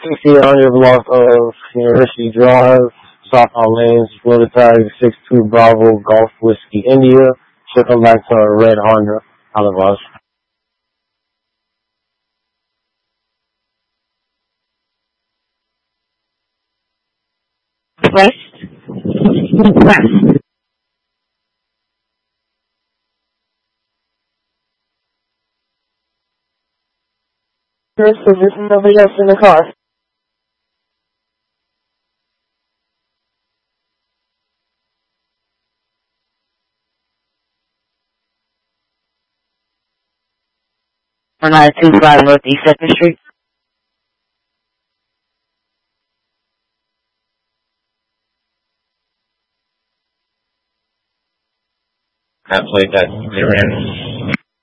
6800 block of University Drive, southbound lanes, Florida tag 62 Bravo Golf Whiskey India. Should come back to a red Honda. Otherwise. West. West. First, so there's nobody else in the car. We're 925 Northeast 2nd Street. I played that.